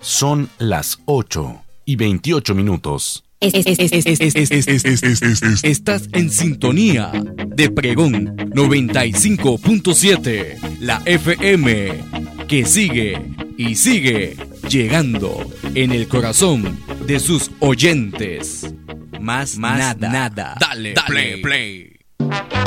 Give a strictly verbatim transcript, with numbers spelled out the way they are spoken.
Son las ocho y veintiocho minutos. Estás en sintonía de Pregón noventa y cinco punto siete, la F M, que sigue y sigue llegando en el corazón de sus oyentes. Más, más nada. nada. Dale, Dale play. play.